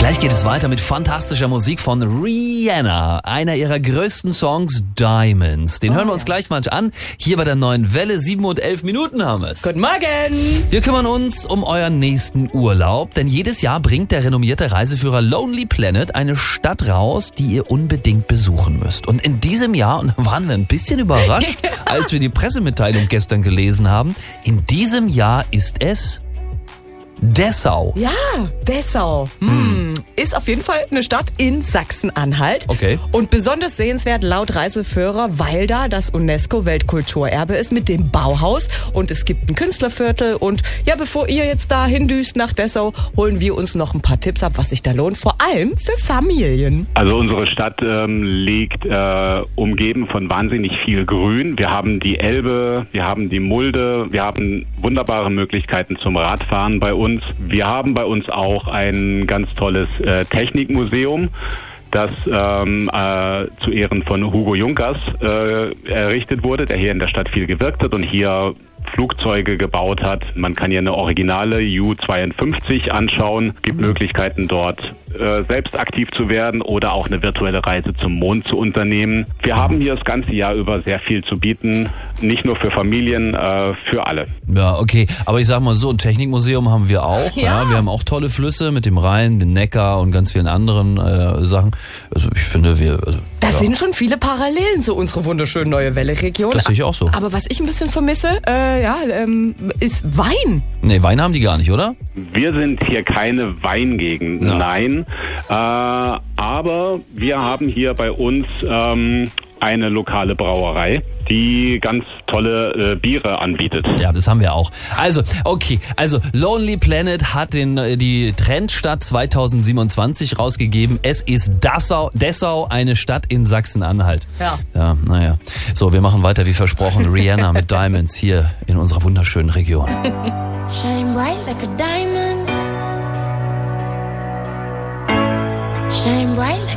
Gleich geht es weiter mit fantastischer Musik von Rihanna. Einer ihrer größten Songs, Diamonds. Den hören wir uns gleich mal an. Hier bei der neuen Welle, 7 und 11 Minuten haben wir es. Guten Morgen! Wir kümmern uns um euren nächsten Urlaub, denn jedes Jahr bringt der renommierte Reiseführer Lonely Planet eine Stadt raus, die ihr unbedingt besuchen müsst. Und in diesem Jahr, und da waren wir ein bisschen überrascht, als wir die Pressemitteilung gestern gelesen haben, in diesem Jahr ist es Dessau. Ja, Dessau. Ist auf jeden Fall eine Stadt in Sachsen-Anhalt. Okay. Und besonders sehenswert laut Reiseführer, weil da das UNESCO-Weltkulturerbe ist mit dem Bauhaus. Und es gibt ein Künstlerviertel. Und ja, bevor ihr jetzt da hindüst nach Dessau, holen wir uns noch ein paar Tipps ab, was sich da lohnt. Vor allem für Familien. Also unsere Stadt liegt umgeben von wahnsinnig viel Grün. Wir haben die Elbe, wir haben die Mulde, wir haben wunderbare Möglichkeiten zum Radfahren bei uns. Wir haben bei uns auch ein ganz tolles Technikmuseum, das zu Ehren von Hugo Junkers errichtet wurde, der hier in der Stadt viel gewirkt hat und hier Flugzeuge gebaut hat. Man kann hier eine originale U-52 anschauen. Es gibt Möglichkeiten dort selbst aktiv zu werden oder auch eine virtuelle Reise zum Mond zu unternehmen. Wir haben hier das ganze Jahr über sehr viel zu bieten, nicht nur für Familien, für alle. Ja, okay. Aber ich sag mal so, ein Technikmuseum haben wir auch. Ja. Wir haben auch tolle Flüsse mit dem Rhein, dem Neckar und ganz vielen anderen Sachen. Also ich finde, Das sind schon viele Parallelen zu unserer wunderschönen Neue Welle-Region. Das sehe ich auch so. Aber was ich ein bisschen vermisse, ist Wein. Nee, Wein haben die gar nicht, oder? Wir sind hier keine Weingegend, nein. Aber wir haben hier bei uns eine lokale Brauerei, die ganz tolle Biere anbietet. Ja, das haben wir auch. Also, okay. Also, Lonely Planet hat die Trendstadt 2027 rausgegeben. Es ist Dessau, eine Stadt in Sachsen-Anhalt. Ja, naja. So, wir machen weiter wie versprochen. Rihanna mit Diamonds hier in unserer wunderschönen Region. Shine bright like a diamond. Shine bright like